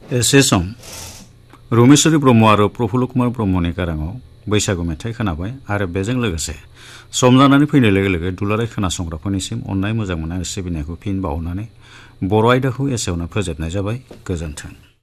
एसे सम रमेश्वरी ब्रह्म आरो प्रफुल्ल कुमार ब्रह्मनि गाराङाव बैसागु मेथाइ खोनाबाय आरो बेजों लोगोसे सम जानानै फैनाय लोगो लोगो दुलाराय खोनासंग्राफोरनिसिम अननाय मोजां मोननाय आरो सिबिनायखौ फिन बावनानै बर' आयदाखौ एसेयावनो फोजोबनाय जाबाय। गोजोन्थों।